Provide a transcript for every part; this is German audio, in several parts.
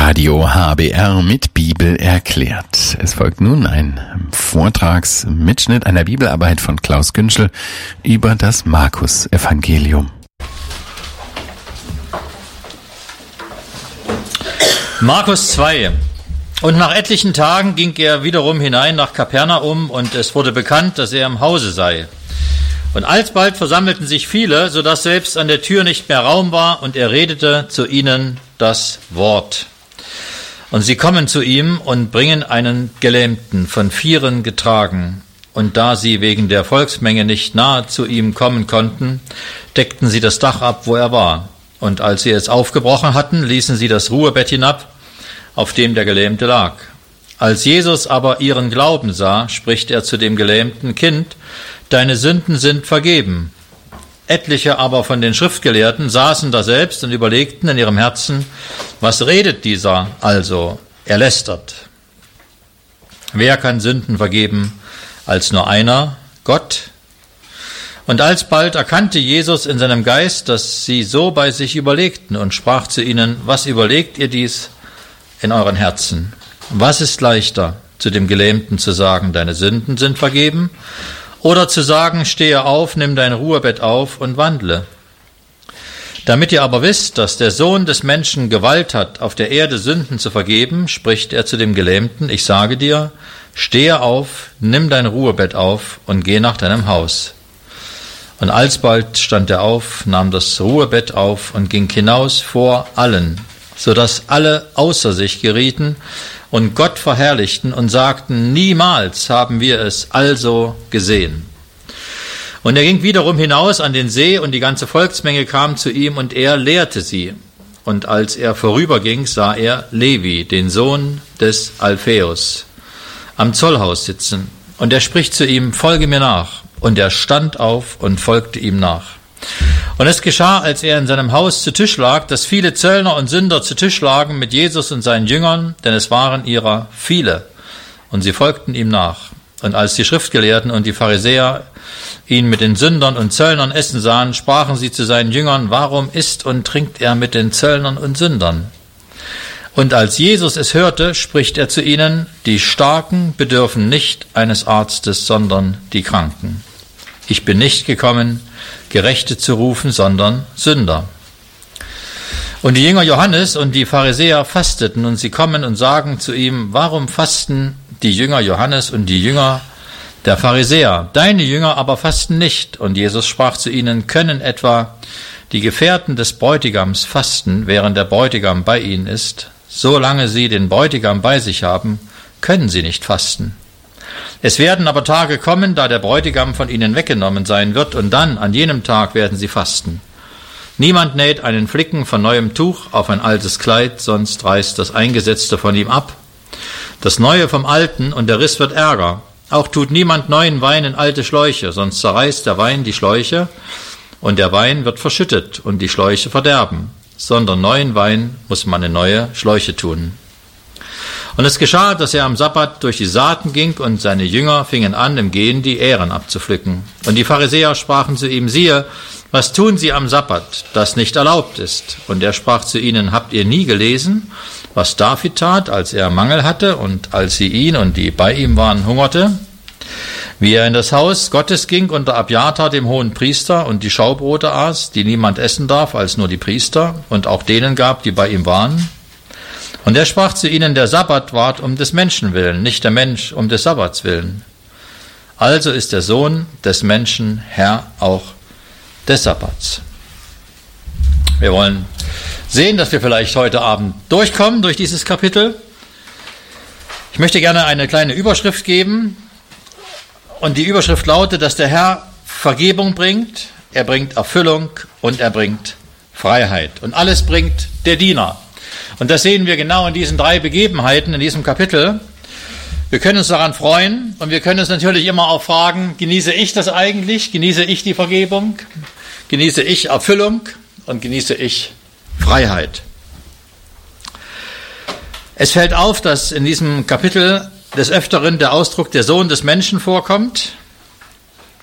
Radio HBR mit Bibel erklärt. Es folgt nun ein Vortragsmitschnitt einer Bibelarbeit von Klaus Günschel über das Markus-Evangelium. Markus 2. Und nach etlichen Tagen ging er wiederum hinein nach Kapernaum, und es wurde bekannt, dass er im Hause sei. Und alsbald versammelten sich viele, so dass selbst an der Tür nicht mehr Raum war, und er redete zu ihnen das Wort. Und sie kommen zu ihm und bringen einen Gelähmten, von Vieren getragen. Und da sie wegen der Volksmenge nicht nahe zu ihm kommen konnten, deckten sie das Dach ab, wo er war. Und als sie es aufgebrochen hatten, ließen sie das Ruhebett hinab, auf dem der Gelähmte lag. Als Jesus aber ihren Glauben sah, spricht er zu dem gelähmten: Kind, deine Sünden sind vergeben. Etliche aber von den Schriftgelehrten saßen daselbst und überlegten in ihrem Herzen: Was redet dieser also? Er lästert. Wer kann Sünden vergeben als nur einer, Gott? Und alsbald erkannte Jesus in seinem Geist, dass sie so bei sich überlegten, und sprach zu ihnen: Was überlegt ihr dies in euren Herzen? Was ist leichter, zu dem Gelähmten zu sagen, deine Sünden sind vergeben, oder zu sagen, stehe auf, nimm dein Ruhebett auf und wandle? Damit ihr aber wisst, dass der Sohn des Menschen Gewalt hat, auf der Erde Sünden zu vergeben, spricht er zu dem Gelähmten: Ich sage dir, stehe auf, nimm dein Ruhebett auf und geh nach deinem Haus. Und alsbald stand er auf, nahm das Ruhebett auf und ging hinaus vor allen, so dass alle außer sich gerieten und Gott verherrlichten und sagten: Niemals haben wir es also gesehen. Und er ging wiederum hinaus an den See, und die ganze Volksmenge kam zu ihm, und er lehrte sie. Und als er vorüberging, sah er Levi, den Sohn des Alpheus, am Zollhaus sitzen. Und er spricht zu ihm: Folge mir nach. Und er stand auf und folgte ihm nach. Und es geschah, als er in seinem Haus zu Tisch lag, dass viele Zöllner und Sünder zu Tisch lagen mit Jesus und seinen Jüngern, denn es waren ihrer viele. Und sie folgten ihm nach. Und als die Schriftgelehrten und die Pharisäer ihn mit den Sündern und Zöllnern essen sahen, sprachen sie zu seinen Jüngern: Warum isst und trinkt er mit den Zöllnern und Sündern? Und als Jesus es hörte, spricht er zu ihnen: Die Starken bedürfen nicht eines Arztes, sondern die Kranken. Ich bin nicht gekommen, Gerechte zu rufen, sondern Sünder. Und die Jünger Johannes und die Pharisäer fasteten, und sie kommen und sagen zu ihm: Warum fasten die Jünger Johannes und die Jünger der Pharisäer? Deine Jünger aber fasten nicht. Und Jesus sprach zu ihnen: Können etwa die Gefährten des Bräutigams fasten, während der Bräutigam bei ihnen ist? Solange sie den Bräutigam bei sich haben, können sie nicht fasten. Es werden aber Tage kommen, da der Bräutigam von ihnen weggenommen sein wird, und dann, an jenem Tag, werden sie fasten. Niemand näht einen Flicken von neuem Tuch auf ein altes Kleid, sonst reißt das Eingesetzte von ihm ab, das Neue vom Alten, und der Riss wird ärger. Auch tut niemand neuen Wein in alte Schläuche, sonst zerreißt der Wein die Schläuche, und der Wein wird verschüttet und die Schläuche verderben, sondern neuen Wein muss man in neue Schläuche tun. Und es geschah, dass er am Sabbat durch die Saaten ging, und seine Jünger fingen an, im Gehen die Ähren abzupflücken. Und die Pharisäer sprachen zu ihm: Siehe, was tun sie am Sabbat, das nicht erlaubt ist? Und er sprach zu ihnen: Habt ihr nie gelesen, was David tat, als er Mangel hatte und als sie ihn und die bei ihm waren hungerte? Wie er in das Haus Gottes ging unter Abjatar, dem hohen Priester, und die Schaubrote aß, die niemand essen darf als nur die Priester, und auch denen gab, die bei ihm waren. Und er sprach zu ihnen: Der Sabbat ward um des Menschen willen, nicht der Mensch um des Sabbats willen. Also ist der Sohn des Menschen Herr auch des Sabbats. Wir wollen sehen, dass wir vielleicht heute Abend durchkommen durch dieses Kapitel. Ich möchte gerne eine kleine Überschrift geben. Und die Überschrift lautet, dass der Herr Vergebung bringt, er bringt Erfüllung und er bringt Freiheit. Und alles bringt der Diener. Und das sehen wir genau in diesen 3 Begebenheiten in diesem Kapitel. Wir können uns daran freuen, und wir können uns natürlich immer auch fragen: Genieße ich das eigentlich? Genieße ich die Vergebung? Genieße ich Erfüllung? Und genieße ich Freiheit? Es fällt auf, dass in diesem Kapitel des Öfteren der Ausdruck der Sohn des Menschen vorkommt.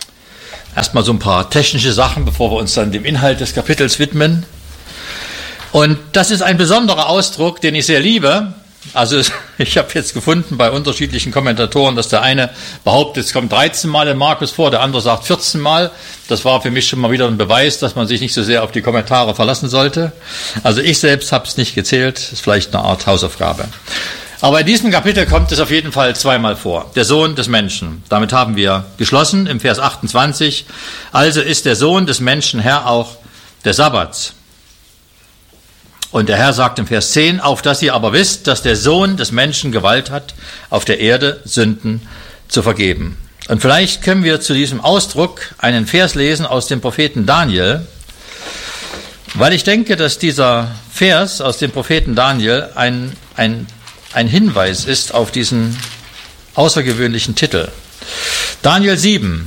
Erstmal so ein paar technische Sachen, bevor wir uns dann dem Inhalt des Kapitels widmen. Und das ist ein besonderer Ausdruck, den ich sehr liebe. Also ich habe jetzt gefunden bei unterschiedlichen Kommentatoren, dass der eine behauptet, es kommt 13 Mal in Markus vor, der andere sagt 14 Mal. Das war für mich schon mal wieder ein Beweis, dass man sich nicht so sehr auf die Kommentare verlassen sollte. Also ich selbst habe es nicht gezählt, ist vielleicht eine Art Hausaufgabe. Aber in diesem Kapitel kommt es auf jeden Fall zweimal vor. Der Sohn des Menschen. Damit haben wir geschlossen im Vers 28. Also ist der Sohn des Menschen Herr auch des Sabbats. Und der Herr sagt im Vers 10, auf dass ihr aber wisst, dass der Sohn des Menschen Gewalt hat, auf der Erde Sünden zu vergeben. Und vielleicht können wir zu diesem Ausdruck einen Vers lesen aus dem Propheten Daniel, weil ich denke, dass dieser Vers aus dem Propheten Daniel ein Hinweis ist auf diesen außergewöhnlichen Titel. Daniel 7.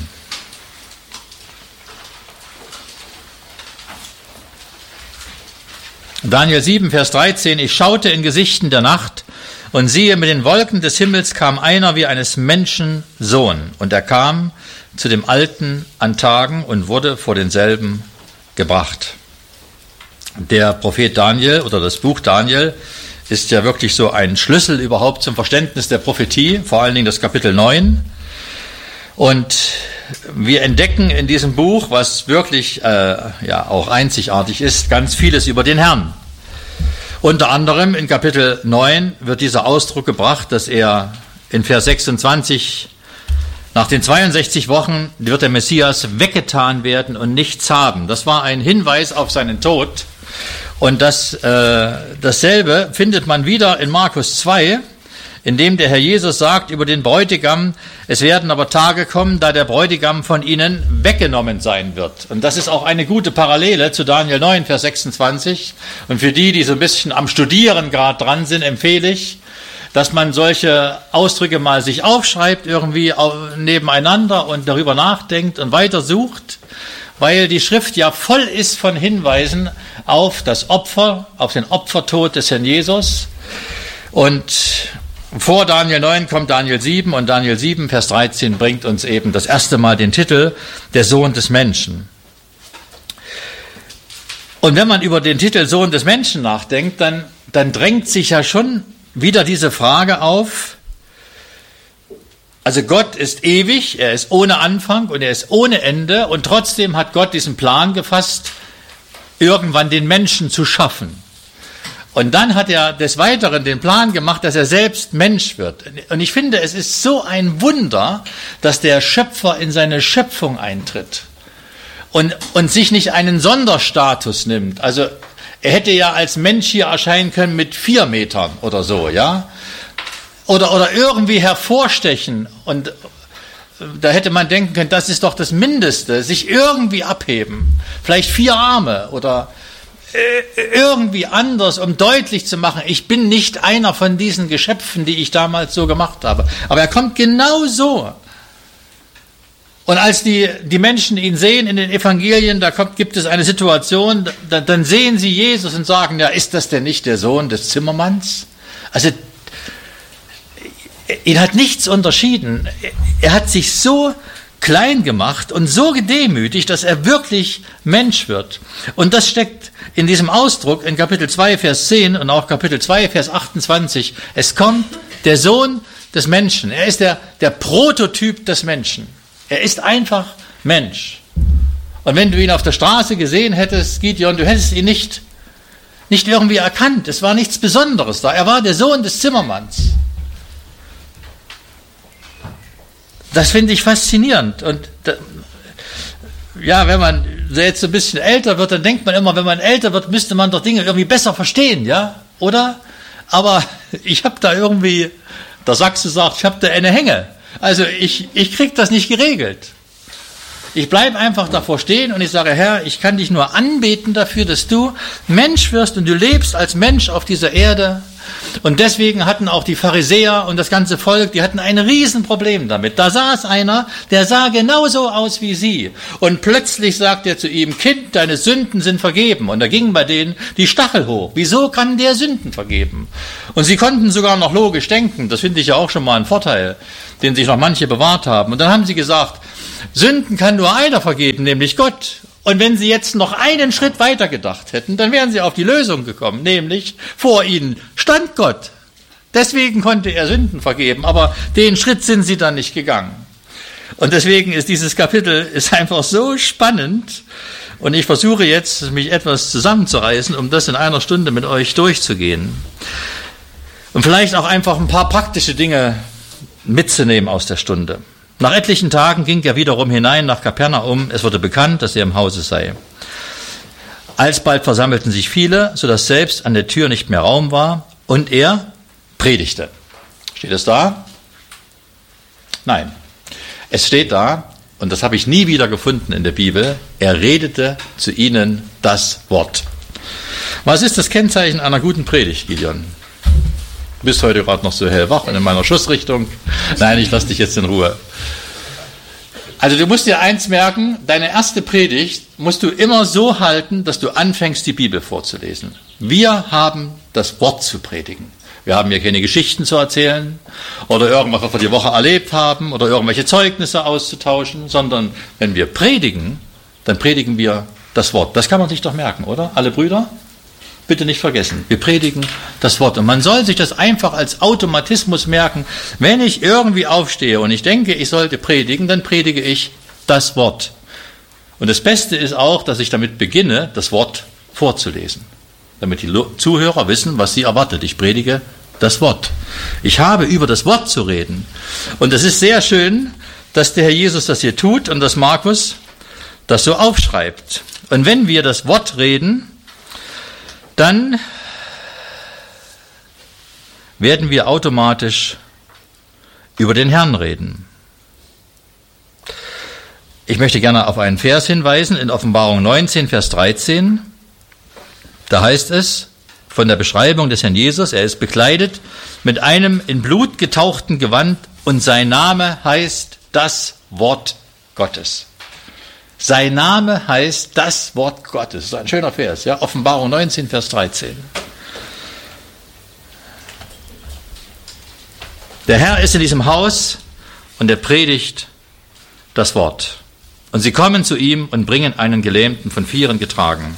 Daniel 7, Vers 13, ich schaute in Gesichten der Nacht und siehe, mit den Wolken des Himmels kam einer wie eines Menschen Sohn. Und er kam zu dem Alten an Tagen und wurde vor denselben gebracht. Der Prophet Daniel oder das Buch Daniel ist ja wirklich so ein Schlüssel überhaupt zum Verständnis der Prophetie, vor allen Dingen das Kapitel 9. Und wir entdecken in diesem Buch, was wirklich auch einzigartig ist, ganz vieles über den Herrn. Unter anderem in Kapitel 9 wird dieser Ausdruck gebracht, dass er in Vers 26, nach den 62 Wochen wird der Messias weggetan werden und nichts haben. Das war ein Hinweis auf seinen Tod. Und dasselbe findet man wieder in Markus 2, in dem der Herr Jesus sagt über den Bräutigam, es werden aber Tage kommen, da der Bräutigam von ihnen weggenommen sein wird. Und das ist auch eine gute Parallele zu Daniel 9, Vers 26. Und für die so ein bisschen am Studieren gerade dran sind, empfehle ich, dass man solche Ausdrücke mal sich aufschreibt, irgendwie nebeneinander und darüber nachdenkt und weiter sucht, weil die Schrift ja voll ist von Hinweisen auf das Opfer, auf den Opfertod des Herrn Jesus. Und vor Daniel 9 kommt Daniel 7 und Daniel 7, Vers 13 bringt uns eben das erste Mal den Titel, der Sohn des Menschen. Und wenn man über den Titel Sohn des Menschen nachdenkt, dann drängt sich ja schon wieder diese Frage auf, also Gott ist ewig, er ist ohne Anfang und er ist ohne Ende und trotzdem hat Gott diesen Plan gefasst, irgendwann den Menschen zu schaffen. Und dann hat er des Weiteren den Plan gemacht, dass er selbst Mensch wird. Und ich finde, es ist so ein Wunder, dass der Schöpfer in seine Schöpfung eintritt und sich nicht einen Sonderstatus nimmt. Also er hätte ja als Mensch hier erscheinen können mit 4 Metern oder so, ja? Oder irgendwie hervorstechen. Und da hätte man denken können, das ist doch das Mindeste, sich irgendwie abheben. Vielleicht 4 Arme oder irgendwie anders, um deutlich zu machen, ich bin nicht einer von diesen Geschöpfen, die ich damals so gemacht habe. Aber er kommt genau so. Und als die Menschen ihn sehen in den Evangelien, gibt es eine Situation, dann sehen sie Jesus und sagen, ja, ist das denn nicht der Sohn des Zimmermanns? Also, ihn hat nichts unterschieden. Er hat sich so klein gemacht und so gedemütigt, dass er wirklich Mensch wird. Und das steckt in diesem Ausdruck in Kapitel 2, Vers 10 und auch Kapitel 2, Vers 28. Es kommt der Sohn des Menschen. Er ist der Prototyp des Menschen. Er ist einfach Mensch. Und wenn du ihn auf der Straße gesehen hättest, Gideon, du hättest ihn nicht irgendwie erkannt. Es war nichts Besonderes da. Er war der Sohn des Zimmermanns. Das finde ich faszinierend. Und ja, wenn man jetzt so ein bisschen älter wird, dann denkt man immer, wenn man älter wird, müsste man doch Dinge irgendwie besser verstehen, ja? Oder? Aber ich habe da irgendwie, der Sachse sagt, ich habe da eine Hänge. Also ich kriege das nicht geregelt. Ich bleibe einfach davor stehen und ich sage, Herr, ich kann dich nur anbeten dafür, dass du Mensch wirst und du lebst als Mensch auf dieser Erde. Und deswegen hatten auch die Pharisäer und das ganze Volk, die hatten ein Riesenproblem damit. Da saß einer, der sah genauso aus wie sie. Und plötzlich sagt er zu ihm, Kind, deine Sünden sind vergeben. Und da gingen bei denen die Stachel hoch. Wieso kann der Sünden vergeben? Und sie konnten sogar noch logisch denken. Das finde ich ja auch schon mal ein Vorteil, den sich noch manche bewahrt haben. Und dann haben sie gesagt, Sünden kann nur einer vergeben, nämlich Gott. Und wenn Sie jetzt noch einen Schritt weiter gedacht hätten, dann wären Sie auf die Lösung gekommen, nämlich vor Ihnen stand Gott. Deswegen konnte er Sünden vergeben, aber den Schritt sind Sie dann nicht gegangen. Und deswegen ist dieses Kapitel einfach so spannend. Und ich versuche jetzt, mich etwas zusammenzureißen, um das in einer Stunde mit euch durchzugehen. Und vielleicht auch einfach ein paar praktische Dinge mitzunehmen aus der Stunde. Nach etlichen Tagen ging er wiederum hinein nach Kapernaum. Es wurde bekannt, dass er im Hause sei. Alsbald versammelten sich viele, sodass selbst an der Tür nicht mehr Raum war. Und er predigte. Steht es da? Nein. Es steht da, und das habe ich nie wieder gefunden in der Bibel, er redete zu ihnen das Wort. Was ist das Kennzeichen einer guten Predigt, Gideon? Du bist heute gerade noch so hellwach und in meiner Schussrichtung. Nein, ich lasse dich jetzt in Ruhe. Also du musst dir eins merken, deine erste Predigt musst du immer so halten, dass du anfängst, die Bibel vorzulesen. Wir haben das Wort zu predigen. Wir haben hier keine Geschichten zu erzählen oder irgendwas, was wir die Woche erlebt haben oder irgendwelche Zeugnisse auszutauschen, sondern wenn wir predigen, dann predigen wir das Wort. Das kann man sich doch merken, oder? Alle Brüder? Bitte nicht vergessen, wir predigen das Wort. Und man soll sich das einfach als Automatismus merken. Wenn ich irgendwie aufstehe und ich denke, ich sollte predigen, dann predige ich das Wort. Und das Beste ist auch, dass ich damit beginne, das Wort vorzulesen. Damit die Zuhörer wissen, was sie erwartet. Ich predige das Wort. Ich habe über das Wort zu reden. Und es ist sehr schön, dass der Herr Jesus das hier tut und dass Markus das so aufschreibt. Und wenn wir das Wort reden, dann werden wir automatisch über den Herrn reden. Ich möchte gerne auf einen Vers hinweisen, in Offenbarung 19, Vers 13. Da heißt es von der Beschreibung des Herrn Jesus, er ist bekleidet mit einem in Blut getauchten Gewand und sein Name heißt das Wort Gottes. Sein Name heißt das Wort Gottes. Das ist ein schöner Vers, ja? Offenbarung 19, Vers 13. Der Herr ist in diesem Haus und er predigt das Wort. Und sie kommen zu ihm und bringen einen Gelähmten von Vieren getragen.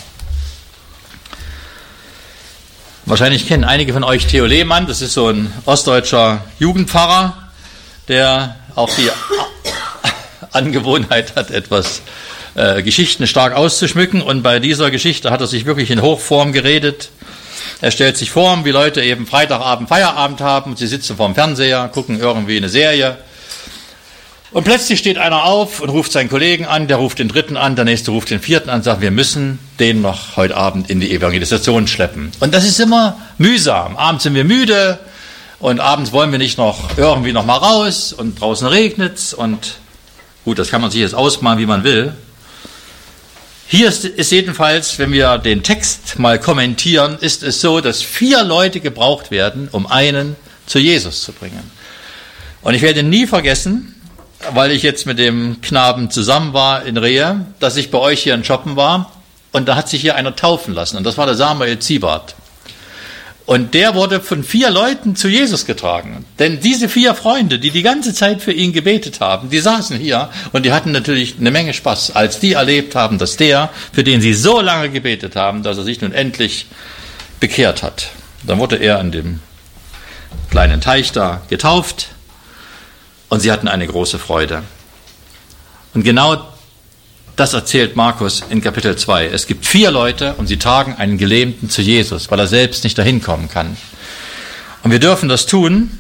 Wahrscheinlich kennen einige von euch Theo Lehmann, das ist so ein ostdeutscher Jugendpfarrer, der auch die Angewohnheit hat, etwas Geschichten stark auszuschmücken. Und bei dieser Geschichte hat er sich wirklich in Hochform geredet. Er stellt sich vor, wie Leute eben Freitagabend Feierabend haben, sie sitzen vorm Fernseher, gucken irgendwie eine Serie. Und plötzlich steht einer auf und ruft seinen Kollegen an, der ruft den dritten an, der nächste ruft den vierten an und sagt, wir müssen den noch heute Abend in die Evangelisation schleppen. Und das ist immer mühsam. Abends sind wir müde und abends wollen wir nicht noch irgendwie noch mal raus und draußen regnet's und gut, das kann man sich jetzt ausmalen, wie man will. Hier ist jedenfalls, wenn wir den Text mal kommentieren, ist es so, dass 4 Leute gebraucht werden, um einen zu Jesus zu bringen. Und ich werde nie vergessen, weil ich jetzt mit dem Knaben zusammen war in Rehe, dass ich bei euch hier in Schoppen war und da hat sich hier einer taufen lassen und das war der Samuel Ziebart. Und der wurde von 4 Leuten zu Jesus getragen. Denn diese 4 Freunde, die die ganze Zeit für ihn gebetet haben, die saßen hier und die hatten natürlich eine Menge Spaß, als die erlebt haben, dass der, für den sie so lange gebetet haben, dass er sich nun endlich bekehrt hat. Dann wurde er an dem kleinen Teich da getauft und sie hatten eine große Freude. Und genau das erzählt Markus in Kapitel 2. Es gibt 4 Leute und sie tragen einen Gelähmten zu Jesus, weil er selbst nicht dahin kommen kann. Und wir dürfen das tun.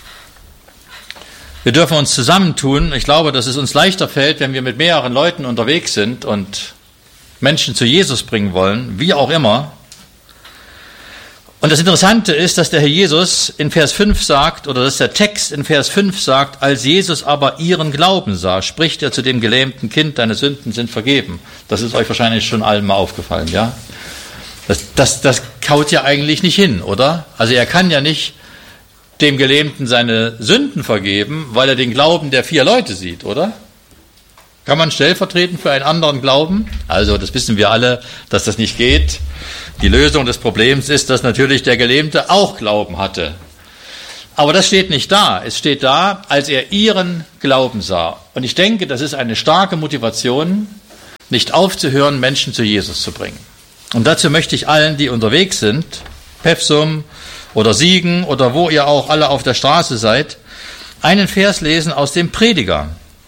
Wir dürfen uns zusammentun. Ich glaube, dass es uns leichter fällt, wenn wir mit mehreren Leuten unterwegs sind und Menschen zu Jesus bringen wollen, wie auch immer. Und das Interessante ist, dass der Herr Jesus in Vers 5 sagt, oder dass der Text in Vers 5 sagt, als Jesus aber ihren Glauben sah, spricht er zu dem gelähmten Kind, deine Sünden sind vergeben. Das ist euch wahrscheinlich schon allen mal aufgefallen, ja? Das kaut ja eigentlich nicht hin, oder? Also er kann ja nicht dem Gelähmten seine Sünden vergeben, weil er den Glauben der 4 Leute sieht, oder? Kann man stellvertretend für einen anderen glauben? Also das wissen wir alle, dass das nicht geht. Die Lösung des Problems ist, dass natürlich der Gelähmte auch Glauben hatte. Aber das steht nicht da. Es steht da, als er ihren Glauben sah. Und ich denke, das ist eine starke Motivation, nicht aufzuhören, Menschen zu Jesus zu bringen. Und dazu möchte ich allen, die unterwegs sind, Pevsum oder Siegen oder wo ihr auch alle auf der Straße seid, einen Vers lesen aus dem Prediger.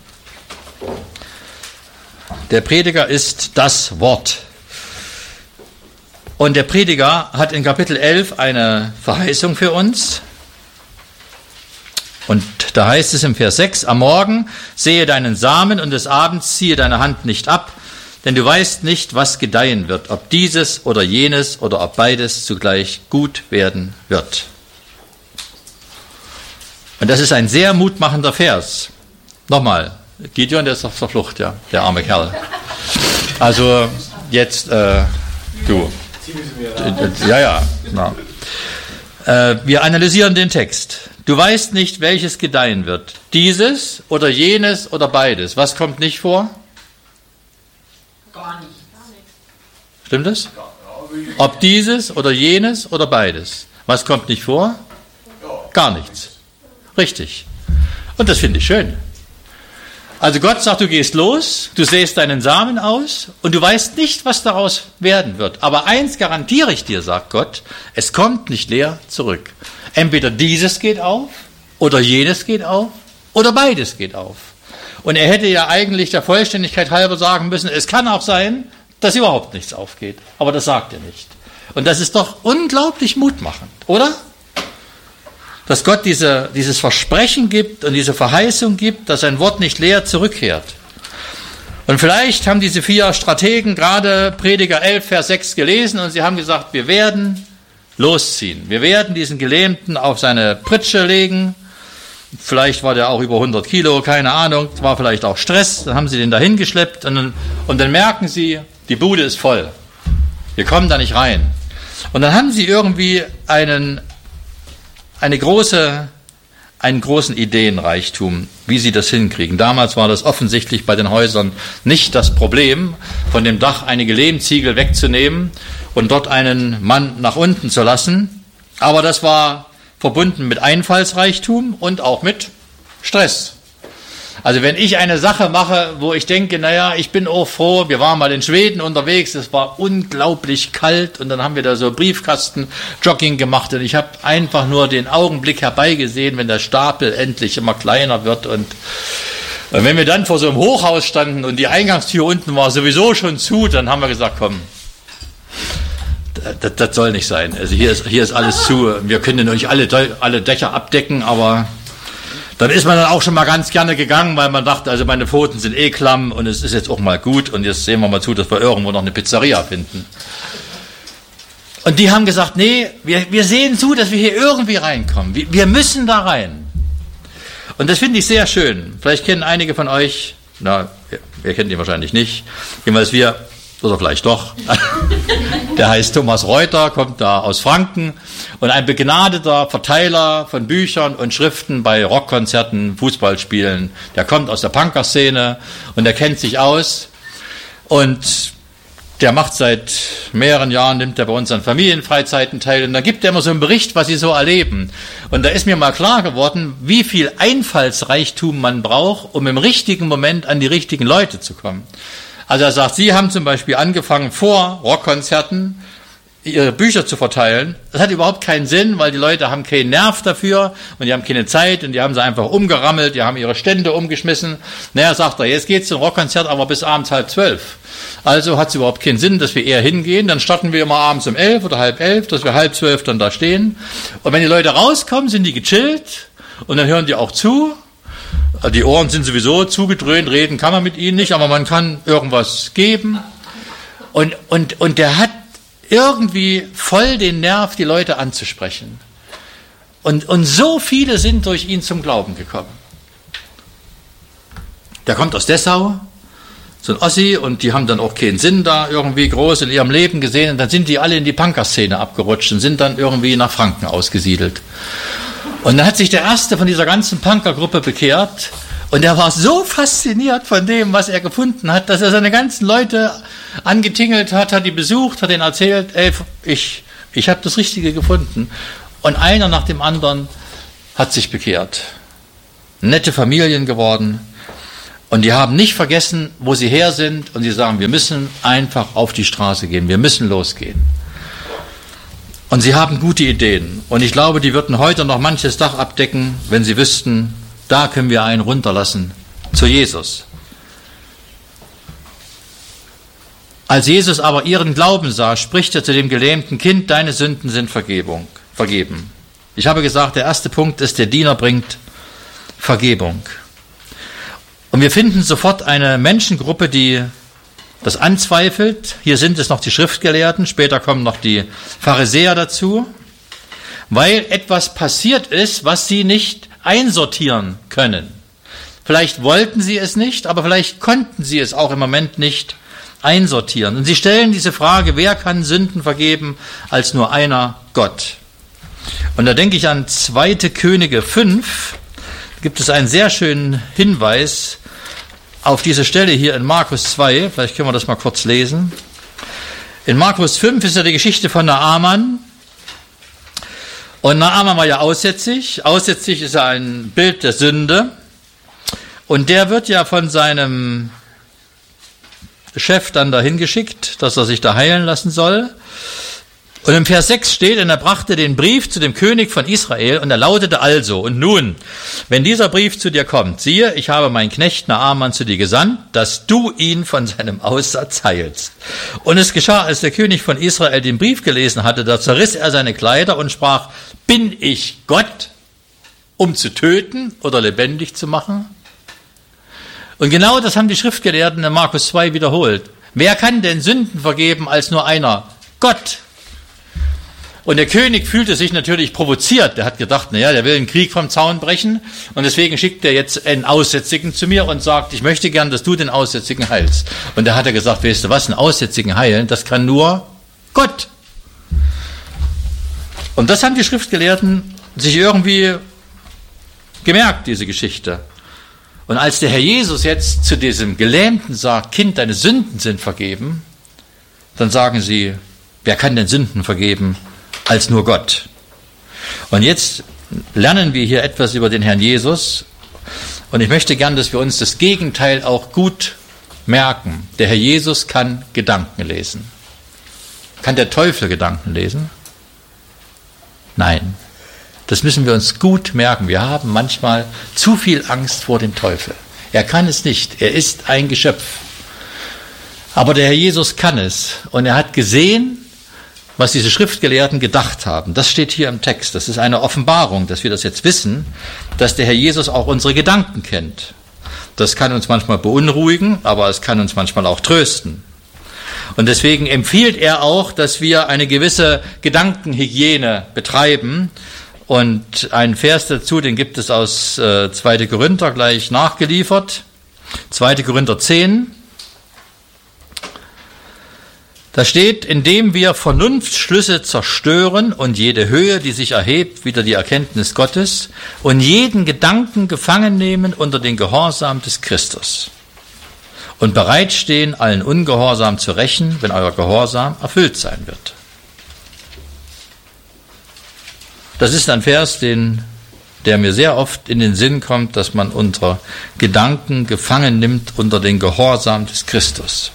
Der Prediger ist das Wort. Und der Prediger hat in Kapitel 11 eine Verheißung für uns. Und da heißt es im Vers 6, am Morgen sehe deinen Samen und des Abends ziehe deine Hand nicht ab, denn du weißt nicht, was gedeihen wird, ob dieses oder jenes oder ob beides zugleich gut werden wird. Und das ist ein sehr mutmachender Vers. Nochmal, Gideon, der ist auf der Flucht, ja, der arme Kerl. Also jetzt, du. Ja. Wir analysieren den Text. Du weißt nicht, welches gedeihen wird. Dieses oder jenes oder beides. Was kommt nicht vor? Gar nicht. Stimmt das? Ob dieses oder jenes oder beides. Was kommt nicht vor? Gar nichts. Richtig. Und das finde ich schön. Also Gott sagt, du gehst los, du säst deinen Samen aus und du weißt nicht, was daraus werden wird. Aber eins garantiere ich dir, sagt Gott, es kommt nicht leer zurück. Entweder dieses geht auf oder jenes geht auf oder beides geht auf. Und er hätte ja eigentlich der Vollständigkeit halber sagen müssen, es kann auch sein, dass überhaupt nichts aufgeht. Aber das sagt er nicht. Und das ist doch unglaublich mutmachend, oder? Dass Gott dieses Versprechen gibt und diese Verheißung gibt, dass sein Wort nicht leer zurückkehrt. Und vielleicht haben diese 4 Strategen gerade Prediger 11, Vers 6 gelesen und sie haben gesagt, wir werden losziehen. Wir werden diesen Gelähmten auf seine Pritsche legen. Vielleicht war der auch über 100 Kilo, keine Ahnung. Es war vielleicht auch Stress. Dann haben sie den dahin geschleppt und dann merken sie, die Bude ist voll. Wir kommen da nicht rein. Und dann haben sie irgendwie einen großen Ideenreichtum, wie sie das hinkriegen. Damals war das offensichtlich bei den Häusern nicht das Problem, von dem Dach einige Lehmziegel wegzunehmen und dort einen Mann nach unten zu lassen. Aber das war verbunden mit Einfallsreichtum und auch mit Stress. Also wenn ich eine Sache mache, wo ich denke, naja, ich bin auch froh, wir waren mal in Schweden unterwegs, es war unglaublich kalt und dann haben wir da so Briefkasten-Jogging gemacht und ich habe einfach nur den Augenblick herbeigesehen, wenn der Stapel endlich immer kleiner wird und wenn wir dann vor so einem Hochhaus standen und die Eingangstür unten war sowieso schon zu, dann haben wir gesagt, komm, das soll nicht sein. Also hier ist alles zu, wir können nicht alle Dächer abdecken, aber dann ist man dann auch schon mal ganz gerne gegangen, weil man dachte, also meine Pfoten sind eh klamm und es ist jetzt auch mal gut und jetzt sehen wir mal zu, dass wir irgendwo noch eine Pizzeria finden. Und die haben gesagt, nee, wir sehen zu, dass wir hier irgendwie reinkommen. Wir müssen da rein. Und das finde ich sehr schön. Vielleicht kennen einige von euch, ihr kennt ihn wahrscheinlich nicht, jedenfalls wir, oder vielleicht doch. Der heißt Thomas Reuter, kommt da aus Franken und ein begnadeter Verteiler von Büchern und Schriften bei Rockkonzerten, Fußballspielen. Der kommt aus der Punkerszene und der kennt sich aus und der macht seit mehreren Jahren, nimmt er bei uns an Familienfreizeiten teil und dann gibt er immer so einen Bericht, was sie so erleben. Und da ist mir mal klar geworden, wie viel Einfallsreichtum man braucht, um im richtigen Moment an die richtigen Leute zu kommen. Also er sagt, Sie haben zum Beispiel angefangen, vor Rockkonzerten ihre Bücher zu verteilen. Das hat überhaupt keinen Sinn, weil die Leute haben keinen Nerv dafür und die haben keine Zeit und die haben sie einfach umgerammelt, die haben ihre Stände umgeschmissen. Naja, sagt er, jetzt geht's zum Rockkonzert, aber bis abends 10:30. Also hat es überhaupt keinen Sinn, dass wir eher hingehen. Dann starten wir immer abends um 11 oder 10:30, dass wir 10:30 dann da stehen. Und wenn die Leute rauskommen, sind die gechillt und dann hören die auch zu. Die Ohren sind sowieso zugedröhnt, reden kann man mit ihnen nicht, aber man kann irgendwas geben. Und der hat irgendwie voll den Nerv, die Leute anzusprechen. Und so viele sind durch ihn zum Glauben gekommen. Der kommt aus Dessau, so ein Ossi, und die haben dann auch keinen Sinn da irgendwie groß in ihrem Leben gesehen. Und dann sind die alle in die Punkerszene abgerutscht und sind dann irgendwie nach Franken ausgesiedelt. Und dann hat sich der erste von dieser ganzen Punkergruppe bekehrt und er war so fasziniert von dem, was er gefunden hat, dass er seine ganzen Leute angetingelt hat die besucht, hat denen erzählt, ey, ich habe das Richtige gefunden. Und einer nach dem anderen hat sich bekehrt. Nette Familien geworden. Und die haben nicht vergessen, wo sie her sind, und sie sagen, wir müssen einfach auf die Straße gehen, wir müssen losgehen. Und sie haben gute Ideen. Und ich glaube, die würden heute noch manches Dach abdecken, wenn sie wüssten, da können wir einen runterlassen zu Jesus. Als Jesus aber ihren Glauben sah, spricht er zu dem gelähmten Kind, deine Sünden sind vergeben. Ich habe gesagt, der erste Punkt ist, der Diener bringt Vergebung. Und wir finden sofort eine Menschengruppe, die das anzweifelt. Hier sind es noch die Schriftgelehrten, später kommen noch die Pharisäer dazu, weil etwas passiert ist, was sie nicht einsortieren können. Vielleicht wollten sie es nicht, aber vielleicht konnten sie es auch im Moment nicht einsortieren. Und sie stellen diese Frage, wer kann Sünden vergeben als nur einer, Gott. Und da denke ich an 2. Könige 5, gibt es einen sehr schönen Hinweis auf diese Stelle hier in Markus 2, vielleicht können wir das mal kurz lesen. In Markus 5 ist ja die Geschichte von Naaman. Und Naaman war ja aussätzig. Aussätzig ist ja ein Bild der Sünde. Und der wird ja von seinem Chef dann dahin geschickt, dass er sich da heilen lassen soll. Und im Vers 6 steht, und er brachte den Brief zu dem König von Israel, und er lautete also, und nun, wenn dieser Brief zu dir kommt, siehe, ich habe meinen Knecht Naaman zu dir gesandt, dass du ihn von seinem Aussatz heilst. Und es geschah, als der König von Israel den Brief gelesen hatte, da zerriss er seine Kleider und sprach, bin ich Gott, um zu töten oder lebendig zu machen? Und genau das haben die Schriftgelehrten in Markus 2 wiederholt. Wer kann denn Sünden vergeben als nur einer? Gott. Und der König fühlte sich natürlich provoziert. Der hat gedacht, naja, der will einen Krieg vom Zaun brechen. Und deswegen schickt er jetzt einen Aussätzigen zu mir und sagt, ich möchte gern, dass du den Aussätzigen heilst. Und da hat er gesagt, weißt du was, einen Aussätzigen heilen, das kann nur Gott. Und das haben die Schriftgelehrten sich irgendwie gemerkt, diese Geschichte. Und als der Herr Jesus jetzt zu diesem Gelähmten sagt, Kind, deine Sünden sind vergeben, dann sagen sie, wer kann denn Sünden vergeben als nur Gott? Und jetzt lernen wir hier etwas über den Herrn Jesus. Und ich möchte gern, dass wir uns das Gegenteil auch gut merken. Der Herr Jesus kann Gedanken lesen. Kann der Teufel Gedanken lesen? Nein. Das müssen wir uns gut merken. Wir haben manchmal zu viel Angst vor dem Teufel. Er kann es nicht. Er ist ein Geschöpf. Aber der Herr Jesus kann es. Und er hat gesehen, was diese Schriftgelehrten gedacht haben. Das steht hier im Text. Das ist eine Offenbarung, dass wir das jetzt wissen, dass der Herr Jesus auch unsere Gedanken kennt. Das kann uns manchmal beunruhigen, aber es kann uns manchmal auch trösten. Und deswegen empfiehlt er auch, dass wir eine gewisse Gedankenhygiene betreiben. Und einen Vers dazu, den gibt es aus 2. Korinther gleich nachgeliefert. 2. Korinther 10. Da steht, indem wir Vernunftsschlüsse zerstören und jede Höhe, die sich erhebt, wieder die Erkenntnis Gottes und jeden Gedanken gefangen nehmen unter den Gehorsam des Christus und bereitstehen, allen Ungehorsam zu rächen, wenn euer Gehorsam erfüllt sein wird. Das ist ein Vers, der mir sehr oft in den Sinn kommt, dass man unsere Gedanken gefangen nimmt unter den Gehorsam des Christus.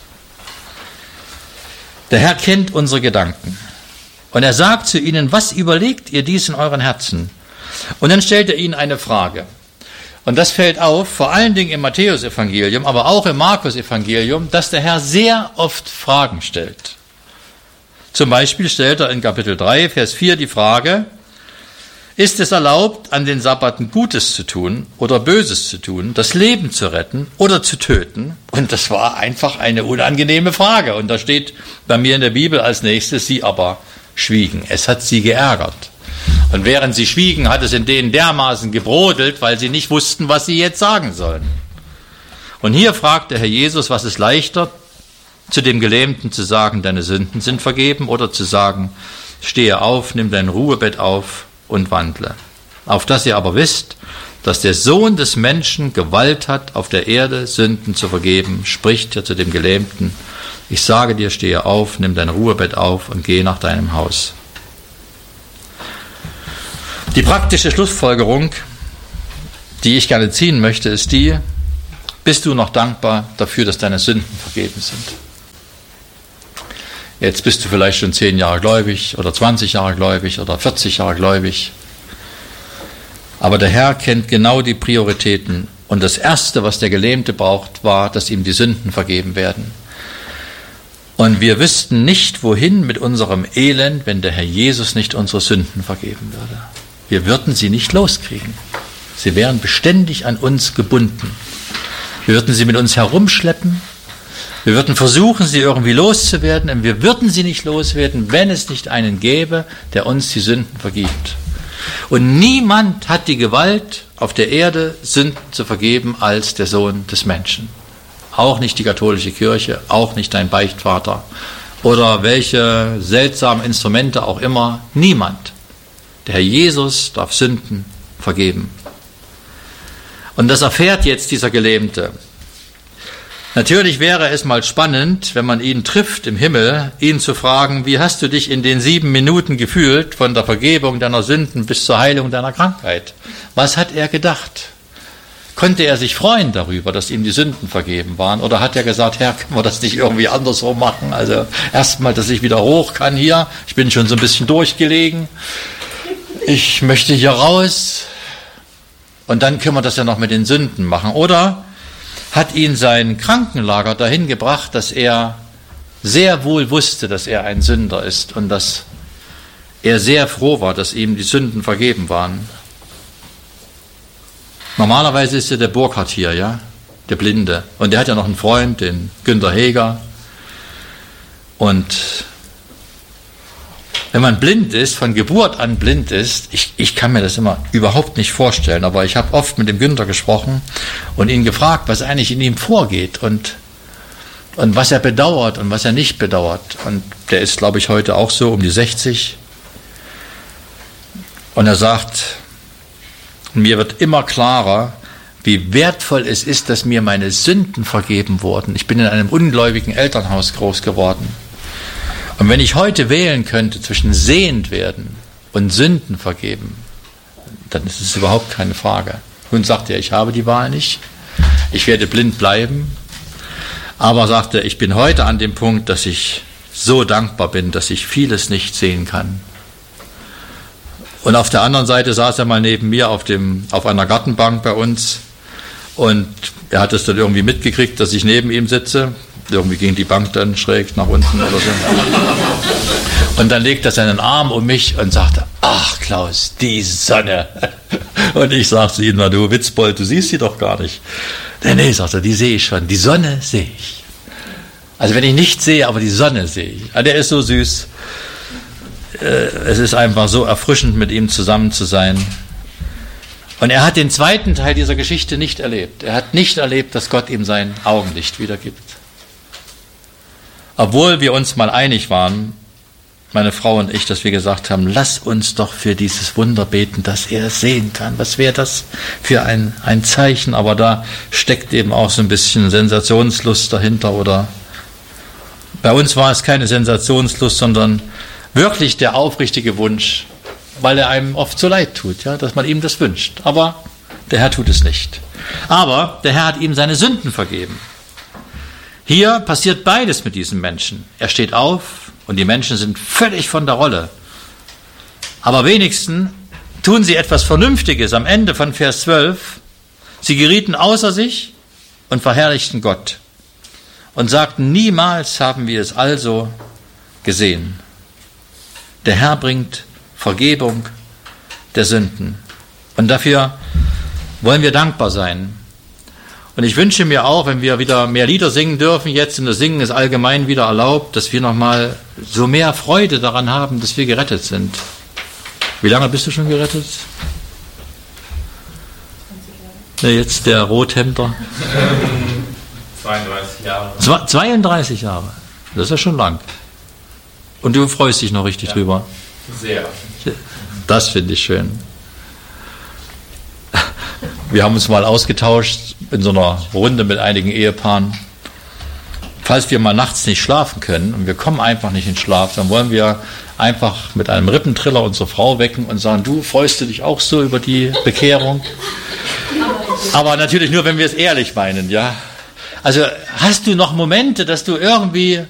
Der Herr kennt unsere Gedanken. Und er sagt zu ihnen, was überlegt ihr dies in euren Herzen? Und dann stellt er ihnen eine Frage. Und das fällt auf, vor allen Dingen im Matthäus-Evangelium, aber auch im Markus-Evangelium, dass der Herr sehr oft Fragen stellt. Zum Beispiel stellt er in Kapitel 3, Vers 4 die Frage, ist es erlaubt, an den Sabbaten Gutes zu tun oder Böses zu tun, das Leben zu retten oder zu töten? Und das war einfach eine unangenehme Frage. Und da steht bei mir in der Bibel als nächstes, sie aber schwiegen. Es hat sie geärgert. Und während sie schwiegen, hat es in denen dermaßen gebrodelt, weil sie nicht wussten, was sie jetzt sagen sollen. Und hier fragt der Herr Jesus, was ist leichter, zu dem Gelähmten zu sagen, deine Sünden sind vergeben, oder zu sagen, stehe auf, nimm dein Ruhebett auf und wandle. Auf dass ihr aber wisst, dass der Sohn des Menschen Gewalt hat, auf der Erde Sünden zu vergeben, spricht er zu dem Gelähmten, ich sage dir, stehe auf, nimm dein Ruhebett auf und geh nach deinem Haus. Die praktische Schlussfolgerung, die ich gerne ziehen möchte, ist die, Bist du noch dankbar dafür, dass deine Sünden vergeben sind? Jetzt bist du vielleicht schon 10 Jahre gläubig oder 20 Jahre gläubig oder 40 Jahre gläubig. Aber der Herr kennt genau die Prioritäten. Und das Erste, was der Gelähmte braucht, war, dass ihm die Sünden vergeben werden. Und wir wüssten nicht, wohin mit unserem Elend, wenn der Herr Jesus nicht unsere Sünden vergeben würde. Wir würden sie nicht loskriegen. Sie wären beständig an uns gebunden. Wir würden sie mit uns herumschleppen. Wir würden versuchen, sie irgendwie loszuwerden. Und wir würden sie nicht loswerden, wenn es nicht einen gäbe, der uns die Sünden vergibt. Und niemand hat die Gewalt auf der Erde, Sünden zu vergeben, als der Sohn des Menschen. Auch nicht die katholische Kirche, auch nicht dein Beichtvater oder welche seltsamen Instrumente auch immer. Niemand. Der Herr Jesus darf Sünden vergeben. Und das erfährt jetzt dieser Gelähmte. Natürlich wäre es mal spannend, wenn man ihn trifft im Himmel, ihn zu fragen, wie hast du dich in den 7 Minuten gefühlt, von der Vergebung deiner Sünden bis zur Heilung deiner Krankheit? Was hat er gedacht? Konnte er sich freuen darüber, dass ihm die Sünden vergeben waren? Oder hat er gesagt, Herr, können wir das nicht irgendwie andersrum machen? Also erstmal, dass ich wieder hoch kann hier. Ich bin schon so ein bisschen durchgelegen. Ich möchte hier raus. Und dann können wir das ja noch mit den Sünden machen. Oder hat ihn sein Krankenlager dahin gebracht, dass er sehr wohl wusste, dass er ein Sünder ist und dass er sehr froh war, dass ihm die Sünden vergeben waren. Normalerweise ist ja der Burkhard hier, ja, der Blinde. Und der hat ja noch einen Freund, den Günter Heger. Und wenn man blind ist, von Geburt an blind ist, ich kann mir das immer überhaupt nicht vorstellen, aber ich habe oft mit dem Günter gesprochen und ihn gefragt, was eigentlich in ihm vorgeht und was er bedauert und was er nicht bedauert. Und der ist, glaube ich, heute auch so um die 60. Und er sagt, mir wird immer klarer, wie wertvoll es ist, dass mir meine Sünden vergeben wurden. Ich bin in einem ungläubigen Elternhaus groß geworden. Und wenn ich heute wählen könnte zwischen sehend werden und Sünden vergeben, dann ist es überhaupt keine Frage. Nun sagt er, ich habe die Wahl nicht, ich werde blind bleiben, aber sagt er, ich bin heute an dem Punkt, dass ich so dankbar bin, dass ich vieles nicht sehen kann. Und auf der anderen Seite saß er mal neben mir auf einer Gartenbank bei uns und er hat es dann irgendwie mitgekriegt, dass ich neben ihm sitze. Irgendwie ging die Bank dann schräg nach unten oder so. Und dann legt er seinen Arm um mich und sagte, ach Klaus, die Sonne. Und ich sagte zu ihm, na du Witzbold, du siehst sie doch gar nicht. Nee, sagt er, die sehe ich schon, die Sonne sehe ich. Also wenn ich nichts sehe, aber die Sonne sehe ich. Also der ist so süß. Es ist einfach so erfrischend, mit ihm zusammen zu sein. Und er hat den zweiten Teil dieser Geschichte nicht erlebt. Er hat nicht erlebt, dass Gott ihm sein Augenlicht wiedergibt. Obwohl wir uns mal einig waren, meine Frau und ich, dass wir gesagt haben, lass uns doch für dieses Wunder beten, dass er es sehen kann. Was wäre das für ein Zeichen? Aber da steckt eben auch so ein bisschen Sensationslust dahinter. Oder bei uns war es keine Sensationslust, sondern wirklich der aufrichtige Wunsch, weil er einem oft so leid tut, ja, dass man ihm das wünscht. Aber der Herr tut es nicht. Aber der Herr hat ihm seine Sünden vergeben. Hier passiert beides mit diesem Menschen. Er steht auf und die Menschen sind völlig von der Rolle. Aber wenigstens tun sie etwas Vernünftiges am Ende von Vers 12. Sie gerieten außer sich und verherrlichten Gott und sagten, niemals haben wir es also gesehen. Der Herr bringt Vergebung der Sünden. Und dafür wollen wir dankbar sein. Und ich wünsche mir auch, wenn wir wieder mehr Lieder singen dürfen, jetzt und das Singen ist allgemein wieder erlaubt, dass wir nochmal so mehr Freude daran haben, dass wir gerettet sind. Wie lange bist du schon gerettet? Na, jetzt der Rothemder. 32 Jahre. 32 Jahre. Das ist ja schon lang. Und du freust dich noch richtig drüber? Sehr. Das finde ich schön. Wir haben uns mal ausgetauscht in so einer Runde mit einigen Ehepaaren. Falls wir mal nachts nicht schlafen können und wir kommen einfach nicht in Schlaf, dann wollen wir einfach mit einem Rippentriller unsere Frau wecken und sagen, du freust du dich auch so über die Bekehrung? Aber natürlich nur, wenn wir es ehrlich meinen, ja. Also hast du noch Momente, dass du irgendwie